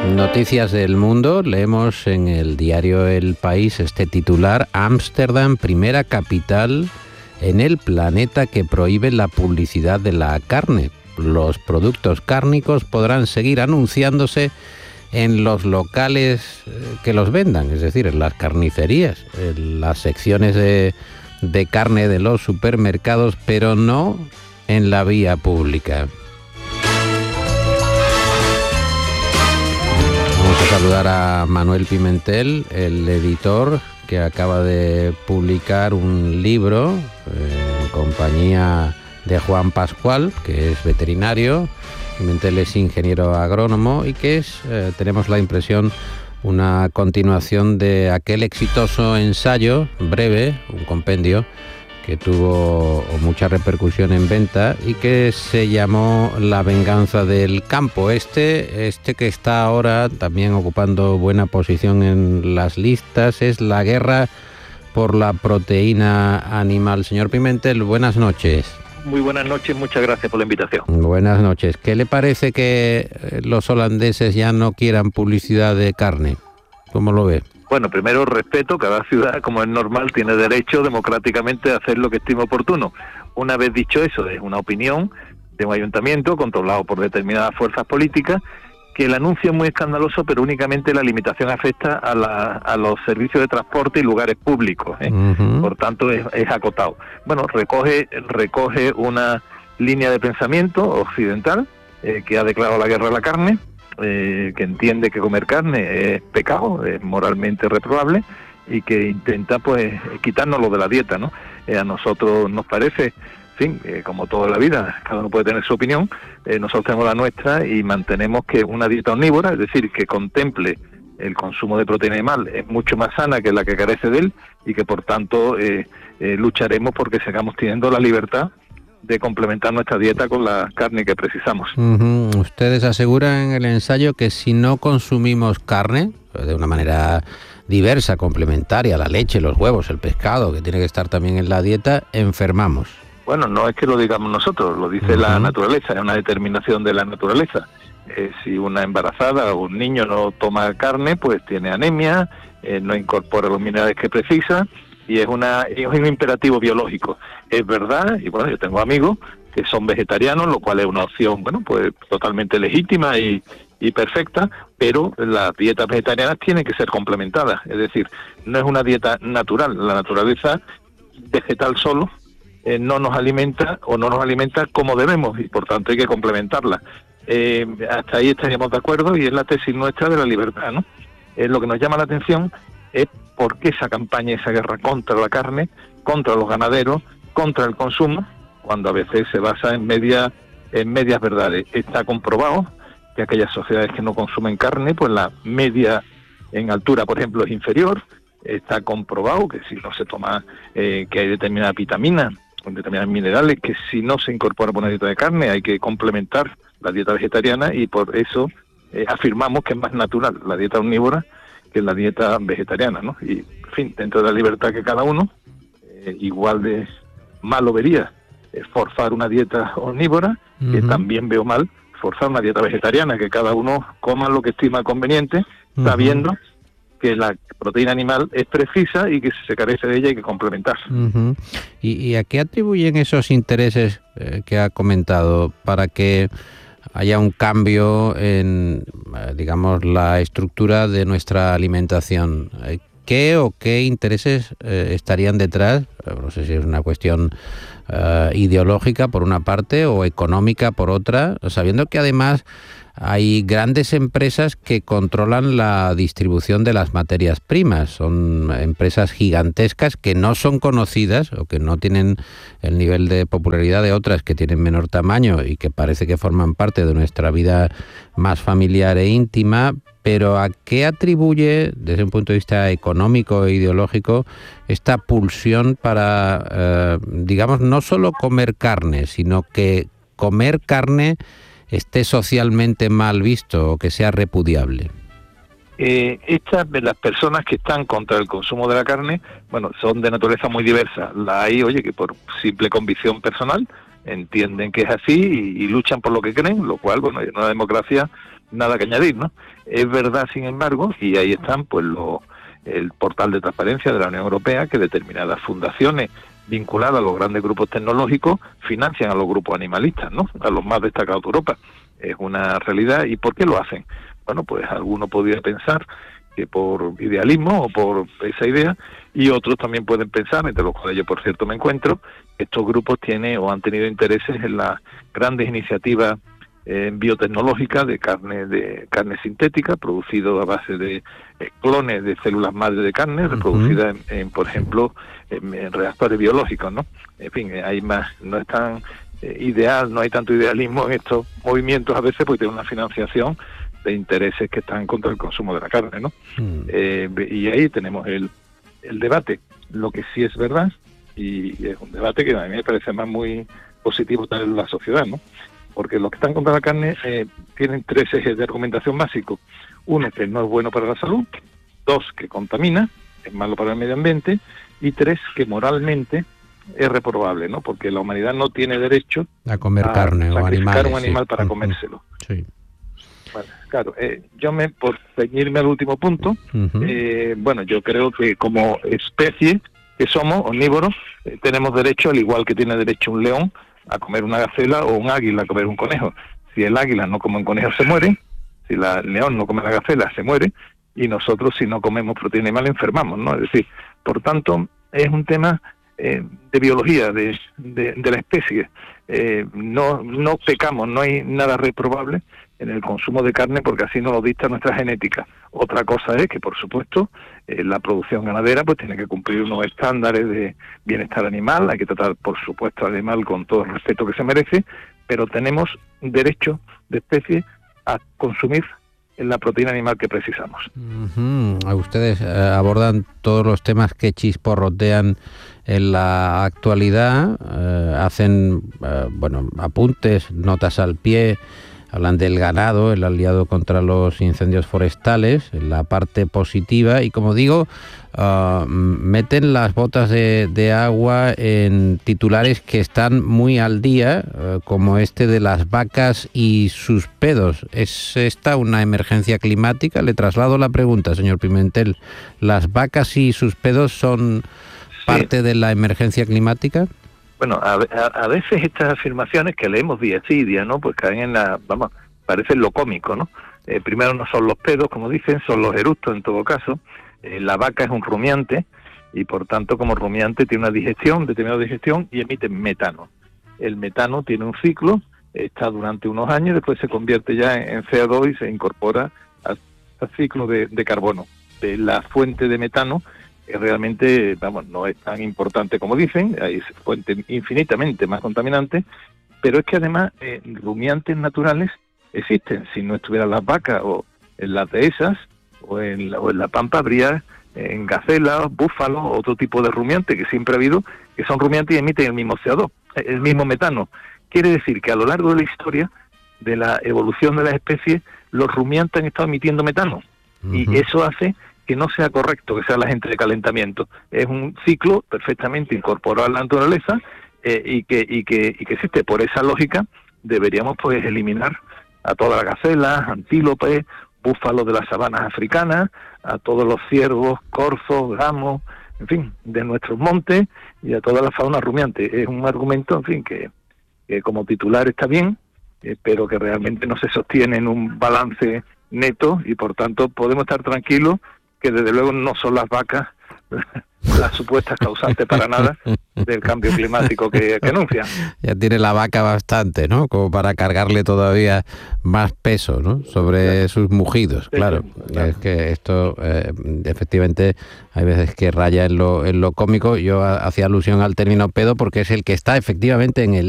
Noticias del mundo. Leemos en el diario El País este titular: Ámsterdam, primera capital en el planeta que prohíbe la publicidad de la carne. Los productos cárnicos podrán seguir anunciándose en los locales que los vendan, es decir, en las carnicerías, en las secciones de carne de los supermercados, pero no en la vía pública. Vamos a saludar a Manuel Pimentel, el editor que acaba de publicar un libro en compañía de Juan Pascual, que es veterinario. Pimentel es ingeniero agrónomo y que es, tenemos la impresión, una continuación de aquel exitoso ensayo breve, un compendio, que tuvo mucha repercusión en venta y que se llamó La venganza del campo. Este que está ahora también ocupando buena posición en las listas es La guerra por la proteína animal. Señor Pimentel, buenas noches. Muy buenas noches, muchas gracias por la invitación. Buenas noches. ¿Qué le parece que los holandeses ya no quieran publicidad de carne? ¿Cómo lo ve? Bueno, primero respeto, cada ciudad, como es normal, tiene derecho democráticamente a hacer lo que estime oportuno. Una vez dicho eso, es una opinión de un ayuntamiento controlado por determinadas fuerzas políticas, que el anuncio es muy escandaloso, pero únicamente la limitación afecta a los servicios de transporte y lugares públicos, ¿eh? Uh-huh. Por tanto, es acotado. Bueno, recoge una línea de pensamiento occidental que ha declarado la guerra a la carne, que entiende que comer carne es pecado, es moralmente reprobable, y que intenta pues quitárnoslo de la dieta, ¿no? A nosotros nos parece, en fin, como toda la vida, cada uno puede tener su opinión, nosotros tenemos la nuestra y mantenemos que una dieta omnívora, es decir, que contemple el consumo de proteína animal, es mucho más sana que la que carece de él, y que por tanto lucharemos porque sigamos teniendo la libertad de complementar nuestra dieta con la carne que precisamos. Uh-huh. Ustedes aseguran en el ensayo que si no consumimos carne, de una manera diversa, complementaria, la leche, los huevos, el pescado, que tiene que estar también en la dieta, enfermamos. Bueno, no es que lo digamos nosotros, lo dice uh-huh. La naturaleza, es una determinación de la naturaleza. Si una embarazada o un niño no toma carne, pues tiene anemia, no incorpora los minerales que precisa, y es un imperativo biológico. Es verdad, y bueno, yo tengo amigos que son vegetarianos, lo cual es una opción, bueno, pues totalmente legítima y perfecta, pero las dietas vegetarianas tienen que ser complementadas, es decir, no es una dieta natural. La naturaleza vegetal solo no nos alimenta como debemos, y por tanto hay que complementarla. Hasta ahí estaríamos de acuerdo, y es la tesis nuestra de la libertad, ¿no? Lo que nos llama la atención es por qué esa campaña, esa guerra contra la carne, contra los ganaderos, contra el consumo, cuando a veces se basa en medias verdades. Está comprobado que aquellas sociedades que no consumen carne, pues la media en altura, por ejemplo, es inferior. Está comprobado que si no se toma, que hay determinadas vitaminas, determinados minerales, que si no se incorpora por una dieta de carne, hay que complementar la dieta vegetariana, y por eso afirmamos que es más natural la dieta omnívora que la dieta vegetariana, ¿no? Y, en fin, dentro de la libertad que cada uno, igual de malo vería forzar una dieta omnívora, uh-huh. que también veo mal forzar una dieta vegetariana, que cada uno coma lo que estima conveniente, uh-huh. sabiendo que la proteína animal es precisa y que si se carece de ella hay que complementar. Uh-huh. ¿Y a qué atribuyen esos intereses que ha comentado para que haya un cambio en, digamos, la estructura de nuestra alimentación? ¿Qué intereses estarían detrás? No sé si es una cuestión ideológica por una parte o económica por otra, sabiendo que además hay grandes empresas que controlan la distribución de las materias primas. Son empresas gigantescas que no son conocidas o que no tienen el nivel de popularidad de otras que tienen menor tamaño y que parece que forman parte de nuestra vida más familiar e íntima. Pero ¿a qué atribuye, desde un punto de vista económico e ideológico, esta pulsión para, digamos, no solo comer carne, sino que comer carne esté socialmente mal visto o que sea repudiable? Las personas que están contra el consumo de la carne, bueno, son de naturaleza muy diversa. La hay, que por simple convicción personal entienden que es así y luchan por lo que creen, lo cual, bueno, en una democracia nada que añadir, ¿no? Es verdad, sin embargo, y ahí están pues el portal de transparencia de la Unión Europea, que determinadas fundaciones vinculadas a los grandes grupos tecnológicos financian a los grupos animalistas, ¿no? A los más destacados de Europa. Es una realidad. ¿Y por qué lo hacen? Bueno, pues alguno podría pensar que por idealismo o por esa idea, y otros también pueden pensar, entre los cuales yo por cierto me encuentro, que estos grupos tienen o han tenido intereses en las grandes iniciativas biotecnológicas de carne sintética, producido a base de clones de células madre de carne, reproducidas por ejemplo, en reactores biológicos, ¿no? En fin, hay más, no es tan ideal, no hay tanto idealismo en estos movimientos a veces, porque tienen una financiación de intereses que están contra el consumo de la carne, ¿no? Y ahí tenemos el debate. Lo que sí es verdad, y es un debate que a mí me parece más muy positivo en la sociedad, ¿no? Porque los que están contra la carne tienen 3 ejes de argumentación básicos. 1, que no es bueno para la salud. 2, que contamina, es malo para el medio ambiente. Y 3, que moralmente es reprobable, ¿no? Porque la humanidad no tiene derecho a comer carne o animales, un animal para comérselo. Sí. Bueno, claro, por ceñirme al último punto, bueno, yo creo que como especie que somos omnívoros, tenemos derecho, al igual que tiene derecho un león, a comer una gacela, o un águila a comer un conejo. Si el águila no come un conejo se muere, si el león no come la gacela se muere, y nosotros si no comemos proteína animal enfermamos, ¿no? Es decir, por tanto, es un tema de biología, de la especie. No pecamos, no hay nada reprobable en el consumo de carne, porque así nos lo dicta nuestra genética. Otra cosa es que, por supuesto, la producción ganadera pues tiene que cumplir unos estándares de bienestar animal, hay que tratar, por supuesto, al animal con todo el respeto que se merece, pero tenemos derecho de especie a consumir la proteína animal que precisamos. Ustedes abordan todos los temas que chisporrotean en la actualidad, hacen apuntes, notas al pie, hablan del ganado, el aliado contra los incendios forestales, la parte positiva, y como digo, meten las botas de agua en titulares que están muy al día, como este de las vacas y sus pedos. ¿Es esta una emergencia climática? Le traslado la pregunta, señor Pimentel. ¿Las vacas y sus pedos son parte de la emergencia climática? Bueno, a veces estas afirmaciones que leemos día sí día, ¿no? Pues caen en parecen lo cómico, ¿no? Primero no son los pedos, como dicen, son los eructos en todo caso. La vaca es un rumiante y por tanto como rumiante tiene una determinada digestión y emite metano. El metano tiene un ciclo, está durante unos años, después se convierte ya en CO2 y se incorpora al ciclo de carbono. La fuente de metano realmente, no es tan importante como dicen, hay fuentes infinitamente más contaminantes, pero es que además rumiantes naturales existen. Si no estuvieran las vacas o en las dehesas o en la pampa, habría en gacelas, búfalos, otro tipo de rumiantes que siempre ha habido, que son rumiantes y emiten el mismo CO2, el mismo metano. Quiere decir que a lo largo de la historia de la evolución de las especies, los rumiantes han estado emitiendo metano, y eso hace que no sea correcto que sea el agente de calentamiento. Es un ciclo perfectamente incorporado a la naturaleza y que existe. Por esa lógica deberíamos pues eliminar a todas las gacelas, antílopes, búfalos de las sabanas africanas, a todos los ciervos, corzos, gamos, en fin, de nuestros montes, y a toda la fauna rumiante. Es un argumento, en fin, que como titular está bien, pero que realmente no se sostiene en un balance neto, y por tanto podemos estar tranquilos que desde luego no son las vacas las supuestas causantes para nada del cambio climático que anuncian. Ya tiene la vaca bastante, ¿no? Como para cargarle todavía más peso, ¿no? Sobre sus mugidos, claro. Es que esto efectivamente hay veces que raya en lo cómico. Yo hacía alusión al término pedo porque es el que está efectivamente en el